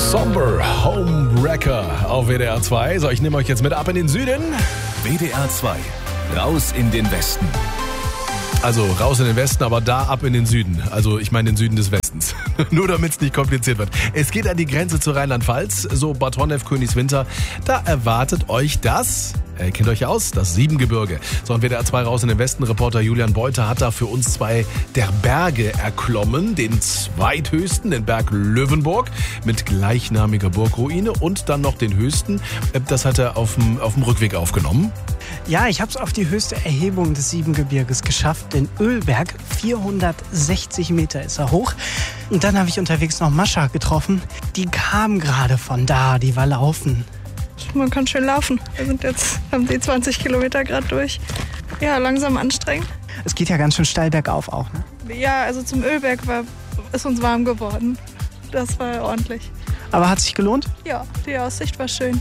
Somber Homewrecker auf WDR 2. So, ich nehme euch jetzt mit ab in den Süden. WDR 2, raus in den Westen. Also raus in den Westen, aber da ab in den Süden. Also ich meine den Süden des Westens. Nur damit es nicht kompliziert wird. Es geht an die Grenze zu Rheinland-Pfalz, so Bad Honnef, Königswinter. Da erwartet euch das... kennt euch aus, das Siebengebirge. So, und WDR 2 raus in den Westen. Reporter Julian Beuter hat da für uns 2 der Berge erklommen. Den zweithöchsten, den Berg Löwenburg mit gleichnamiger Burgruine und dann noch den höchsten. Das hat er auf dem Rückweg aufgenommen. Ja, ich habe es auf die höchste Erhebung des Siebengebirges geschafft, den Ölberg. 460 Meter ist er hoch. Und dann habe ich unterwegs noch Mascha getroffen. Die kam gerade von da, die war laufen. Man kann schön laufen. Wir sind jetzt, haben die 20 Kilometer gerade durch. Ja, langsam anstrengend. Es geht ja ganz schön steil bergauf auch, ne? Ja, also zum Ölberg ist uns warm geworden. Das war ordentlich. Aber hat sich gelohnt? Ja, die Aussicht war schön.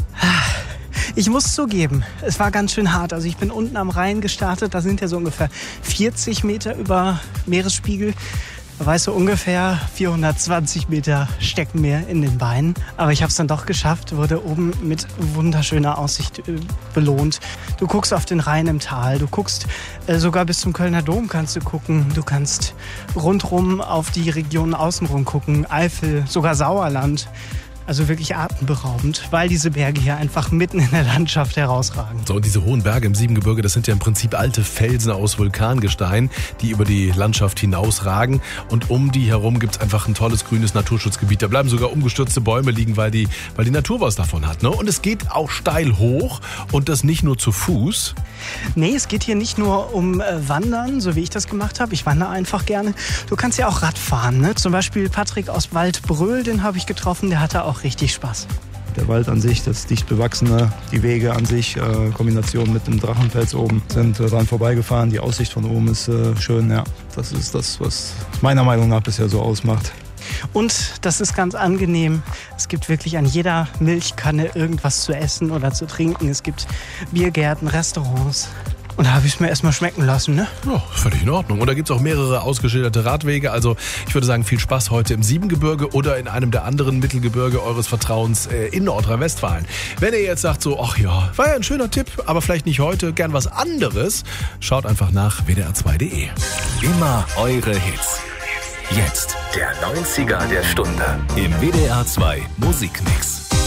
Ich muss zugeben, es war ganz schön hart. Also ich bin unten am Rhein gestartet, da sind ja so ungefähr 40 Meter über Meeresspiegel. Da weißt du, ungefähr 420 Meter stecken mir in den Beinen. Aber ich habe es dann doch geschafft, wurde oben mit wunderschöner Aussicht belohnt. Du guckst auf den Rhein im Tal, du guckst sogar bis zum Kölner Dom kannst du gucken. Du kannst rundrum auf die Regionen außenrum gucken, Eifel, sogar Sauerland. Also wirklich atemberaubend, weil diese Berge hier einfach mitten in der Landschaft herausragen. So, und diese hohen Berge im Siebengebirge, das sind ja im Prinzip alte Felsen aus Vulkangestein, die über die Landschaft hinausragen. Und um die herum gibt es einfach ein tolles grünes Naturschutzgebiet. Da bleiben sogar umgestürzte Bäume liegen, weil die Natur was davon hat. Ne? Und es geht auch steil hoch und das nicht nur zu Fuß. Nee, es geht hier nicht nur um Wandern, so wie ich das gemacht habe. Ich wandere einfach gerne. Du kannst ja auch Rad fahren. Ne? Zum Beispiel Patrick aus Waldbröl, den habe ich getroffen, der hatte auch richtig Spaß. Der Wald an sich, das dicht bewachsene, die Wege an sich, Kombination mit dem Drachenfels oben, sind dran vorbeigefahren. Die Aussicht von oben ist schön, ja. Das ist das, was meiner Meinung nach bisher so ausmacht. Und das ist ganz angenehm. Es gibt wirklich an jeder Milchkanne irgendwas zu essen oder zu trinken. Es gibt Biergärten, Restaurants. Und da habe ich es mir erstmal schmecken lassen, ne? Ja, völlig in Ordnung. Und da gibt es auch mehrere ausgeschilderte Radwege. Also ich würde sagen, viel Spaß heute im Siebengebirge oder in einem der anderen Mittelgebirge eures Vertrauens in Nordrhein-Westfalen. Wenn ihr jetzt sagt so, ach ja, war ja ein schöner Tipp, aber vielleicht nicht heute, gern was anderes, schaut einfach nach wdr2.de. Immer eure Hits. Jetzt der 90er der Stunde im WDR 2 Musikmix.